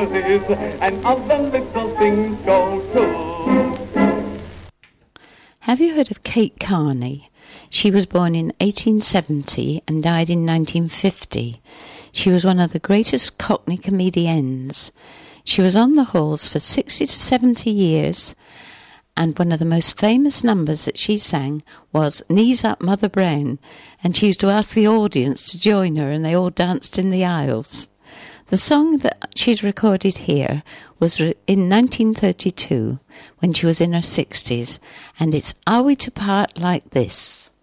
roses, and other little things go too. Have you heard of Kate Carney? She was born in 1870 and died in 1950. She was one of the greatest Cockney comedians. She was on the halls for 60 to 70 years, and one of the most famous numbers that she sang was Knees Up Mother Brown, and she used to ask the audience to join her, and they all danced in the aisles. The song that she's recorded here was in 1932 when she was in her 60s, and it's Are We to Part Like This?